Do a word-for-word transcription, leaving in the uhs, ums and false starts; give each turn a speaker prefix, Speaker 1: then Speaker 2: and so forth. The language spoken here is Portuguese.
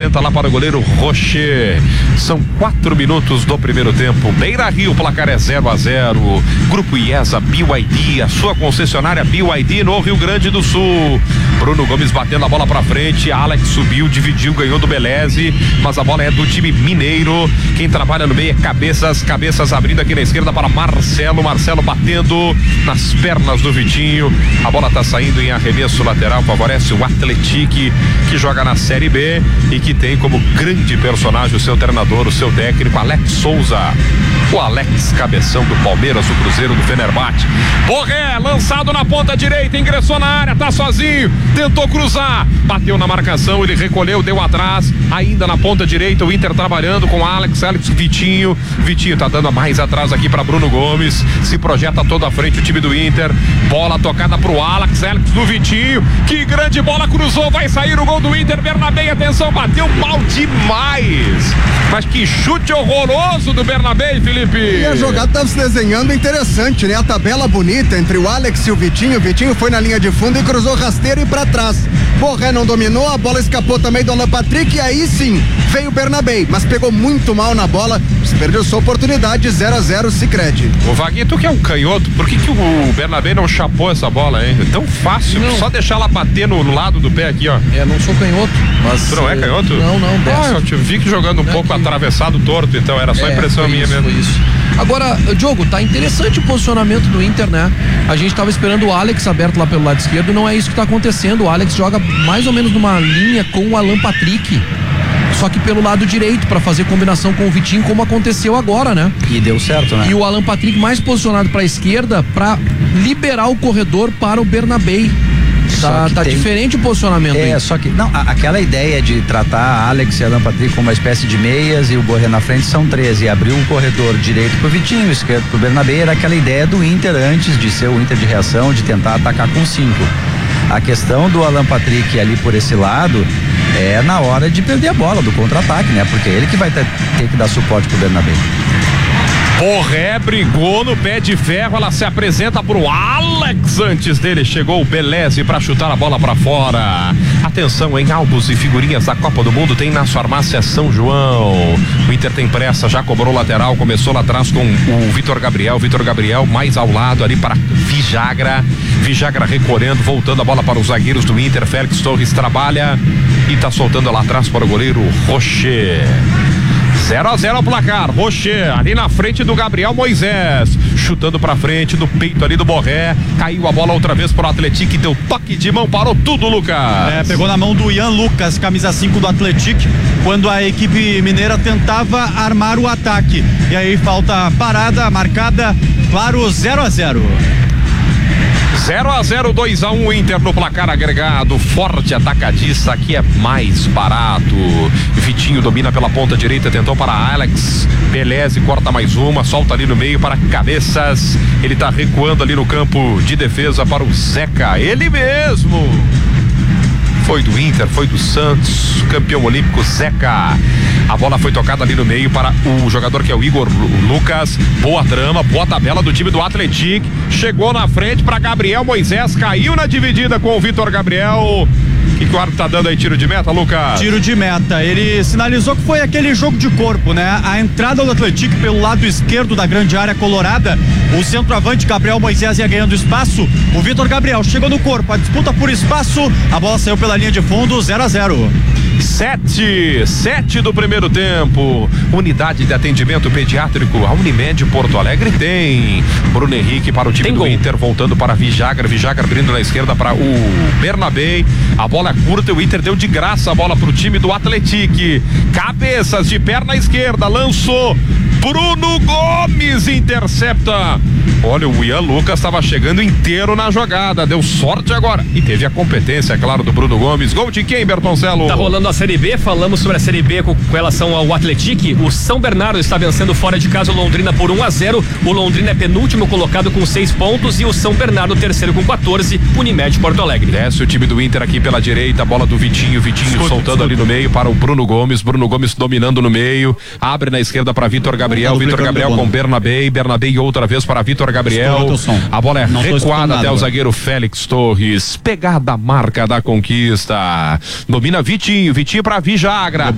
Speaker 1: tenta lá para o goleiro Rocher. São quatro minutos do primeiro tempo. Beira Rio, placar é zero a zero. Grupo IESA B Y D, a sua concessionária B Y D no Rio Grande do Sul. Bruno Gomes batendo a bola pra frente. Alex subiu, dividiu, ganhou do Beleze, mas a bola é do time mineiro. Quem trabalha no meio é Cabeças. Cabeças abrindo aqui na esquerda para Marcelo. Marcelo batendo nas pernas do Vitinho. A bola tá saindo em arremesso lateral, favorece o Atlético, que joga na Série B e que tem como grande personagem o seu treinador, o seu técnico Alex Souza. O Alex Cabeção do Palmeiras, o Cruzeiro do Fenerbahçe. Borré, lançado na ponta direita, ingressou na área, tá sozinho, tentou cruzar, bateu na marcação, ele recolheu, deu atrás, ainda na ponta direita, o Inter trabalhando com Alex, Alex Vitinho, Vitinho tá dando mais atrás aqui para Bruno Gomes, se projeta toda a frente o time do Inter, bola tocada pro Alex, Alex do Vitinho, que grande bola, cruzou, vai sair o gol do Inter, Bernabé, atenção, bateu mal demais, mas que chute horroroso do Bernabé, Felipe.
Speaker 2: E a jogada estava se desenhando interessante, né? A tabela bonita entre o Alex e o Vitinho. O Vitinho foi na linha de fundo e cruzou rasteiro e pra trás. Borré não dominou, a bola escapou também do Alan Patrick e aí sim veio o Bernabé, mas pegou muito mal na bola, desperdiçou oportunidade. Zero a zero Sicredi.
Speaker 1: Ô Vaguinho, tu que é um canhoto, por que que o Bernabé não chapou essa bola, hein? É tão fácil, não. Só deixar ela bater no, no lado do pé aqui, ó.
Speaker 3: É, não sou canhoto, mas...
Speaker 1: Tu não é canhoto?
Speaker 3: Não, não, desce.
Speaker 1: Ah, eu te vi que jogando um não pouco é que... atravessado, torto, então era só
Speaker 3: é,
Speaker 1: impressão minha
Speaker 3: isso,
Speaker 1: mesmo.
Speaker 3: Foi isso. Agora, Diogo, tá interessante o posicionamento do Inter, né? A gente tava esperando o Alex aberto lá pelo lado esquerdo, não é isso que tá acontecendo. O Alex joga mais ou menos numa linha com o Alan Patrick, só que pelo lado direito, pra fazer combinação com o Vitinho, como aconteceu agora, né?
Speaker 4: E deu certo, né?
Speaker 3: E o Alan Patrick mais posicionado pra esquerda pra liberar o corredor para o Bernabé. Tá, tá tem... diferente o posicionamento.
Speaker 4: É,
Speaker 3: aí.
Speaker 4: só que, não, a, aquela ideia de tratar Alex e Alan Patrick como uma espécie de meias e o Borré na frente são três, e abrir o corredor direito pro Vitinho, esquerdo pro Bernabé, era aquela ideia do Inter antes de ser o Inter de reação, de tentar atacar com cinco. A questão do Alan Patrick ali por esse lado é na hora de perder a bola, do contra-ataque, né? Porque é ele que vai ter, ter que dar suporte pro Bernabé.
Speaker 1: Borré brigou no pé de ferro, ela se apresenta pro Alex, antes dele chegou o Beleze pra chutar a bola pra fora. Atenção, em álbuns e figurinhas da Copa do Mundo tem na farmácia São João. O Inter tem pressa, já cobrou lateral, começou lá atrás com o Vitor Gabriel, Vitor Gabriel mais ao lado ali para Vijagra, Vijagra recolhendo, voltando a bola para os zagueiros do Inter. Félix Torres trabalha e tá soltando lá atrás para o goleiro Rocher. zero a zero ao placar. Rocher ali na frente do Gabriel Moisés, chutando pra frente do peito ali do Borré, caiu a bola outra vez pro Atlético, deu toque de mão, parou tudo, Lucas.
Speaker 5: É, pegou na mão do Ian Lucas, camisa cinco do Atlético, quando a equipe mineira tentava armar o ataque, e aí falta parada marcada, claro, zero a zero.
Speaker 1: zero a zero, dois a um Inter no placar agregado. Forte atacadista, aqui é mais barato. Vitinho domina pela ponta direita, tentou para Alex. Beleze corta mais uma, solta ali no meio para Cabeças. Ele tá recuando ali no campo de defesa para o Zeca. Ele mesmo. Foi do Inter, foi do Santos, campeão olímpico Zeca. A bola foi tocada ali no meio para o jogador que é o Igor Lucas. Boa trama, boa tabela do time do Atlético. Chegou na frente para Gabriel Moisés, caiu na dividida com o Vitor Gabriel. O que, que o árbitro tá dando aí? Tiro de meta, Lucas?
Speaker 5: Tiro de meta. Ele sinalizou que foi aquele jogo de corpo, né? A entrada do Atlético pelo lado esquerdo da grande área colorada. O centroavante Gabriel Moisés ia ganhando espaço. O Vitor Gabriel chegou no corpo. A disputa por espaço. A bola saiu pela linha de fundo. zero a zero.
Speaker 1: Sete, sete do primeiro tempo. Unidade de atendimento pediátrico, a Unimed Porto Alegre tem. Bruno Henrique para o time tem do gol. Inter, voltando para Vijagra, Vijagra abrindo na esquerda para o Bernabé. A bola é curta, o Inter deu de graça a bola para o time do Atlético. Cabeças de perna esquerda, lançou. Bruno Gomes intercepta. Olha, o Ian Lucas estava chegando inteiro na jogada, deu sorte agora e teve a competência, é claro, do Bruno Gomes. Gol de quem, Bertoncelo?
Speaker 6: Tá rolando a Série B, falamos sobre a Série B com, com relação ao Atlético. O São Bernardo está vencendo fora de casa o Londrina por um a zero. O Londrina é penúltimo colocado com seis pontos e o São Bernardo terceiro com quatorze. Unimed Porto Alegre.
Speaker 1: Desce o time do Inter aqui pela direita, bola do Vitinho, Vitinho escuta, soltando escuta. ali no meio para o Bruno Gomes, Bruno Gomes dominando no meio, abre na esquerda para Vitor Gabriel, Vitor Gabriel com Bernabé, Bernabé outra vez para Vitor Gabriel. A bola é não recuada até o zagueiro Félix Torres. Pegada marca da conquista. Domina Vitinho, Vitinho para Vijagra.